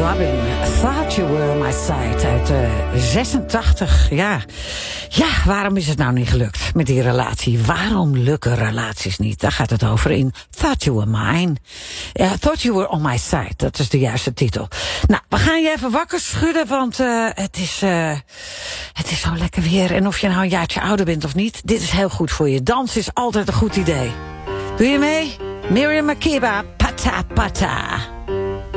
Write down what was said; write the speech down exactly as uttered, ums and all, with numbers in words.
Robin, Thought You Were On My Side uit uh, zesentachtig. Ja. ja, waarom is het nou niet gelukt met die relatie? Waarom lukken relaties niet? Daar gaat het over in Thought You Were Mine. Uh, Thought You Were On My Side, dat is de juiste titel. Nou, we gaan je even wakker schudden, want uh, het, is, uh, het is zo lekker weer. En of je nou een jaartje ouder bent of niet, dit is heel goed voor je. Dans is altijd een goed idee. Doe je mee? Miriam Makeba, Pata Pata.